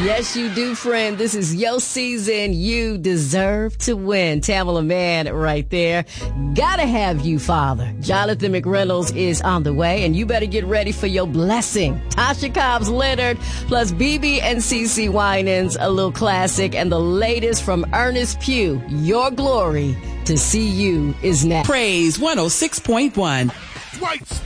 Yes, you do, friend. This is your season. You deserve to win. Tamala Mann right there. Gotta have you, Father. Jonathan McReynolds is on the way, and you better get ready for your blessing. Tasha Cobbs Leonard plus BB and CeCe Winans, a little classic, and the latest from Ernest Pugh, Your Glory to See You is next. Praise 106.1. Right.